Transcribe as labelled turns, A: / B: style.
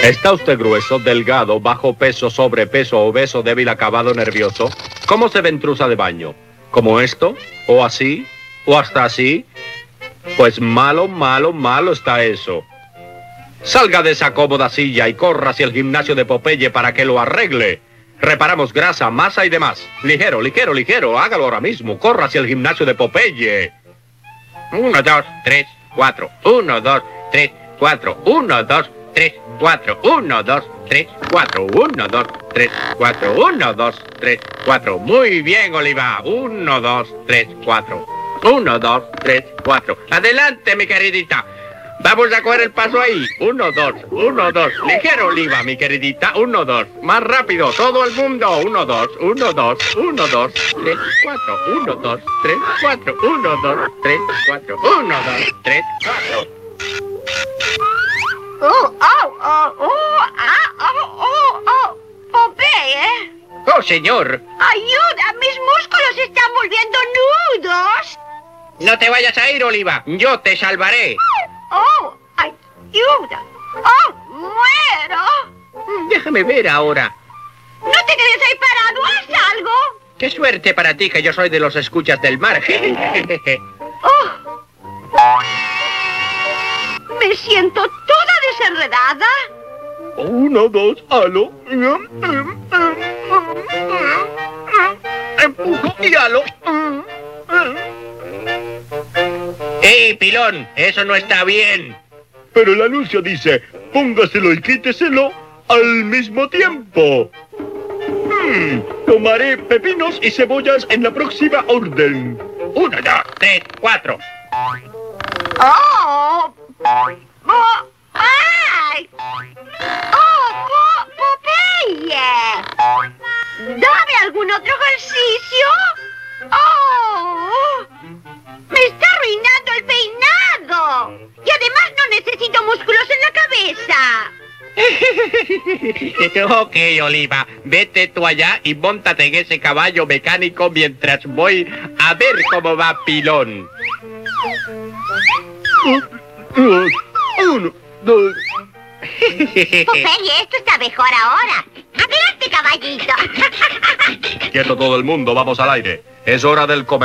A: ¿Está usted grueso, delgado, bajo peso, sobrepeso, obeso, débil, acabado, nervioso? ¿Cómo se ve en trusa de baño? ¿Como esto? ¿O así? ¿O hasta así? Pues malo, malo, malo está eso. Salga de esa cómoda silla y corra hacia el gimnasio de Popeye para que lo arregle. Reparamos grasa, masa y demás. Ligero, ligero, ligero. Hágalo ahora mismo. Corra hacia el gimnasio de Popeye. 1, 2, 3, 4. 1, 2, 3, 4. 1, 2, 3, 4. 1, 2, 3, 4. 1, 2, 3, 4. 1, 2, 3, 4. Muy bien, Oliva. 1, 2, 3, 4. 1, 2, 3, 4. Adelante, mi queridita. Vamos a coger el paso ahí. 1, 2, 1, 2. Ligero, Oliva, mi queridita. 1, 2. Más rápido, todo el mundo. 1, 2, 1, 2, 1, 2, 3, 4. 1, 2, 3, 4. 1, 2, 3, 4. 1, 2, 3, 4.
B: Popeye.
A: Oh, señor.
B: Ayuda, mis músculos se están volviendo nudos.
A: No te vayas a ir, Oliva. Yo te salvaré.
B: Oh, ayuda. Oh, muero.
A: Déjame ver ahora.
B: ¿No te quedes ahí parado? Haz algo.
A: Qué suerte para ti que yo soy de los escuchas del mar.
B: Oh. Me siento toda desenredada.
A: 1, 2, halo. Empujo y halo. ¡Ey, pilón! ¡Eso no está bien!
C: Pero el anuncio dice, póngaselo y quíteselo al mismo tiempo. Tomaré pepinos y cebollas en la próxima orden.
A: 1, 2, 3, 4.
B: Oh. Oh. ¡Ay! ¡Oh, Popeye! ¿Dame algún otro ejercicio? ¡Oh! ¡Me está arruinando el peinado! Y además no necesito músculos en la cabeza.
A: Ok, Oliva. Vete tú allá y móntate en ese caballo mecánico mientras voy a ver cómo va Pilón.
C: 1, 2.
B: Popeye, esto está mejor ahora. Adelante, caballito.
A: Quieto todo el mundo, vamos al aire. Es hora del comer.